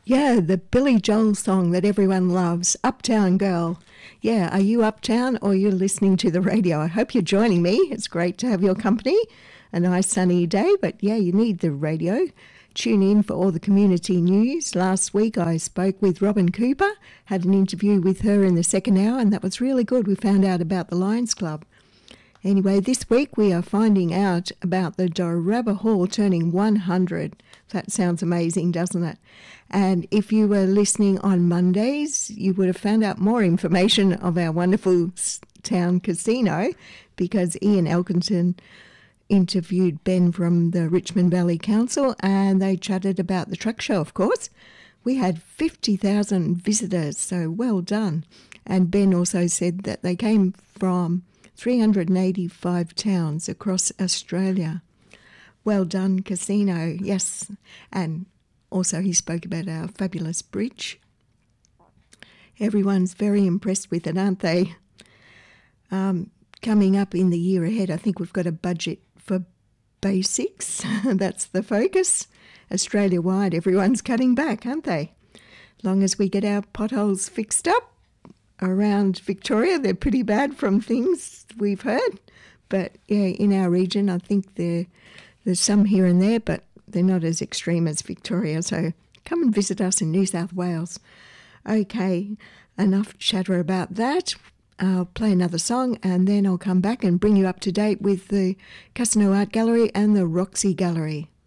Yeah, the Billy Joel song that everyone loves, Uptown Girl. Yeah, are you uptown or you're listening to the radio? I hope you're joining me. It's great to have your company. A nice sunny day, but yeah, you need the radio. Tune in for all the community news. Last week I spoke with Robin Cooper, had an interview with her in the second hour, and that was really good. We found out about the Lions Club. Anyway, this week we are finding out about the Doraba Hall turning 100. That sounds amazing, doesn't it? And if you were listening on Mondays, you would have found out more information of our wonderful town casino, because Ian Elkington interviewed Ben from the Richmond Valley Council, and they chatted about the truck show, of course. We had 50,000 visitors, so well done. And Ben also said that they came from 385 towns across Australia. Well done, casino, yes. And also he spoke about our fabulous bridge. Everyone's very impressed with it, aren't they? Coming up in the year ahead, I think we've got a budget for basics. That's the focus. Australia-wide, everyone's cutting back, aren't they? Long as we get our potholes fixed up around Victoria, they're pretty bad from things we've heard. But yeah, in our region, I think there's some here and there, but they're not as extreme as Victoria. So come and visit us in New South Wales. Okay, enough chatter about that. I'll play another song and then I'll come back and bring you up to date with the Casino Art Gallery and the Roxy Gallery.